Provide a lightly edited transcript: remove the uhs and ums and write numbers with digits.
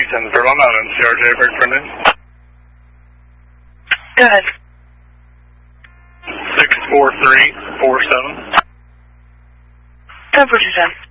10 third on Mountain, CRJ for Brendan. Go ahead. 64347. 10 for 210.